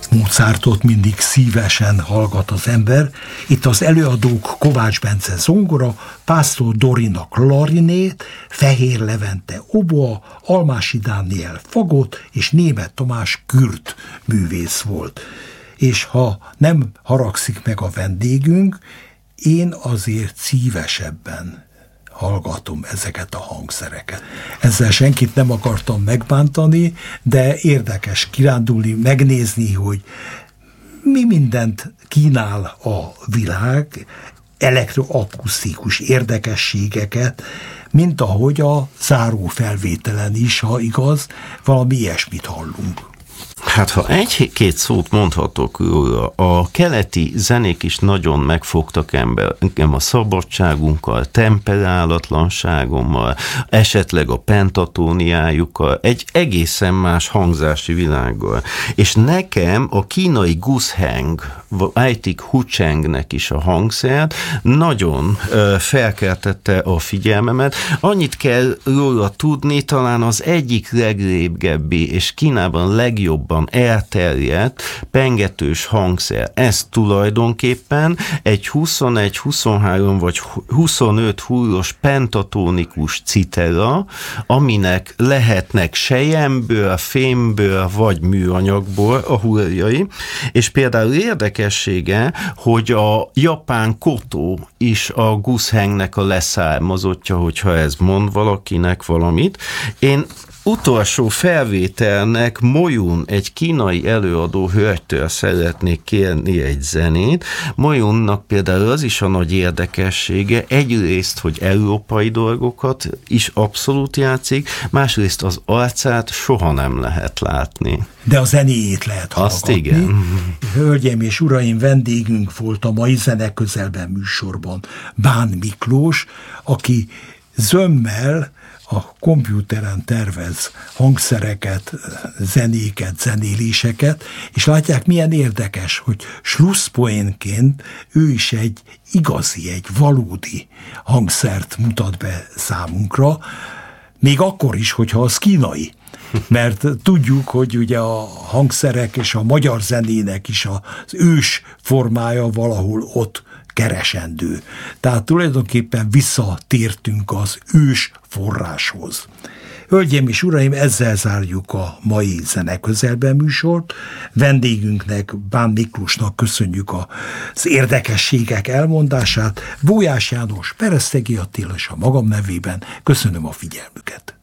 Mozartot mindig szívesen hallgat az ember. Itt az előadók Kovács Bence zongora, Pásztor Dorina klarinét, Fehér Levente oboa, Almási Dániel fagot és Németh Tamás kürt művész volt. És ha nem haragszik meg a vendégünk, én azért szívesebben hallgatom ezeket a hangszereket. Ezzel senkit nem akartam megbántani, de érdekes kirándulni, megnézni, hogy mi mindent kínál a világ, elektroakusztikus érdekességeket, mint ahogy a záró felvételen is, ha igaz, valami ilyesmit hallunk. Hát ha egy-két szót mondhatok róla, a keleti zenék is nagyon megfogtak engem a szabadságunkkal, temperálatlanságommal, esetleg a pentatóniájukkal, egy egészen más hangzási világgal. És nekem a kínai gusheng, Aitik Huchengnek is a hangszert nagyon felkeltette a figyelmemet. Annyit kell róla tudni, talán az egyik legrégebbi és Kínában legjobban elterjedt pengetős hangszer. Ez tulajdonképpen egy 21, 23 vagy 25 húros pentatónikus citera, aminek lehetnek selyemből, fémből vagy műanyagból a húrjai, és például érdekessége, hogy a japán kotó is a gushengnek a leszármazottja, hogyha ez mond valakinek valamit. Én utolsó felvételnek Moyun, egy kínai előadó hölgytől szeretnék kérni egy zenét. Moyunnak például az is a nagy érdekessége, egyrészt, hogy európai dolgokat is abszolút játszik, másrészt az arcát soha nem lehet látni. De a zenéjét lehet hallgatni. Azt igen. Hölgyeim és uraim, vendégünk volt a mai Zene Közelben műsorban Bán Miklós, aki zömmel a kompjúteren tervez hangszereket, zenéket, zenéléseket, és látják, milyen érdekes, hogy slusszpoénként ő is egy igazi, egy valódi hangszert mutat be számunkra, még akkor is, hogyha az kínai. Mert tudjuk, hogy ugye a hangszerek és a magyar zenének is az ős formája valahol ott keresendő. Tehát tulajdonképpen visszatértünk az ős forráshoz. Hölgyeim és uraim, ezzel zárjuk a mai Zene Közelben műsort. Vendégünknek, Bán Miklósnak köszönjük az érdekességek elmondását. Bójás János, Peresztegi Attila és a magam nevében köszönöm a figyelmüket.